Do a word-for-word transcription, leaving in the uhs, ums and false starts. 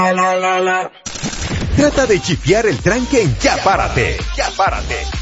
Trata de chifiar el tranque en Ya Párate. Ya Párate.